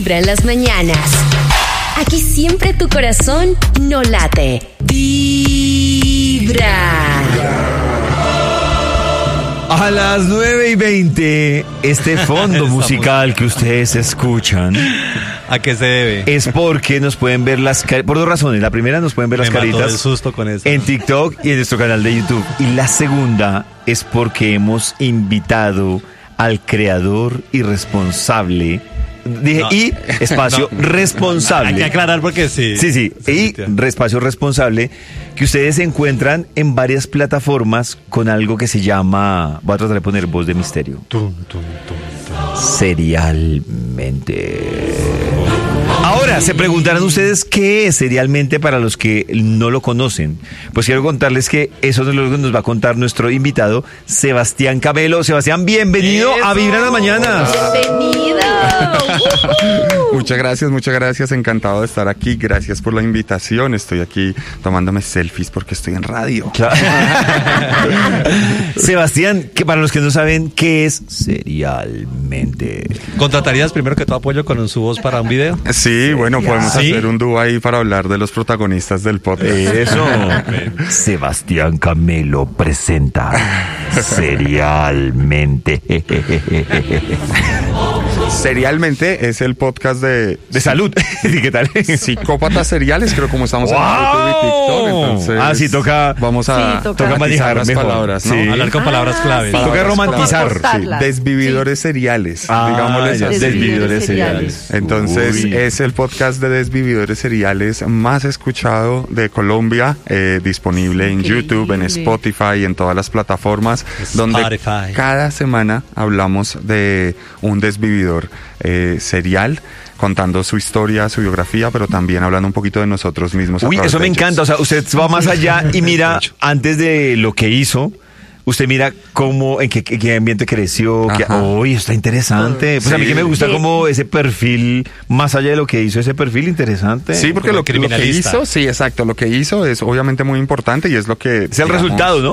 Vibra en las mañanas. Aquí siempre tu corazón no late. Vibra. A las 9:20, este fondo musical que ustedes escuchan, ¿a qué se debe? es porque nos pueden ver las caritas, por dos razones. La primera, nos pueden ver las caritas del susto con eso. en TikTok y en nuestro canal de YouTube. Y la segunda es porque hemos invitado al creador y responsable. Y espacio responsable. Hay que aclarar porque sí. Sí. Y espacio responsable que ustedes encuentran en varias plataformas con algo que se llama, voy a tratar de poner voz de misterio. Serialmente. Ahora, se preguntarán ustedes qué es Serialmente para los que no lo conocen. Pues quiero contarles que eso es lo que nos va a contar nuestro invitado, Sebastián Camelo. Sebastián, bienvenido a Vibra en las Mañanas. ¡Bienvenido! Muchas gracias, encantado de estar aquí, gracias por la invitación, estoy aquí tomándome selfies porque estoy en radio. Claro. Sebastián, que para los que no saben, ¿qué es Serialmente? ¿Contratarías primero que todo apoyo con su voz para un video? Sí, bueno, podemos hacer un dúo ahí para hablar de los protagonistas del podcast. Eso. Sebastián Camelo presenta Serialmente. Serialmente es el podcast de salud. ¿Qué tal? Psicópatas seriales, creo, como estamos en ¡Wow! YouTube y TikTok. Entonces, sí, toca. Vamos a toca manejar las mejor. palabras, ¿no? Sí. Hablar con palabras claves. Toca romantizar. Desvividores seriales, digámosles así. Desvividores seriales. Entonces, Uy. es el podcast de Desvividores seriales más escuchado de Colombia, disponible en YouTube, en Spotify, en todas las plataformas, donde cada semana hablamos de un desvividor serial, contando su historia, su biografía, pero también hablando un poquito de nosotros mismos. Uy, eso me encanta. O sea, usted va más allá y mira, antes de lo que hizo, usted mira cómo, en qué ambiente creció. Uy, está interesante. Pues a mí que me gusta como ese perfil, más allá de lo que hizo, ese perfil interesante. Sí, porque lo que hizo, sí, exacto, lo que hizo es obviamente muy importante y es lo que... Es el resultado, ¿no?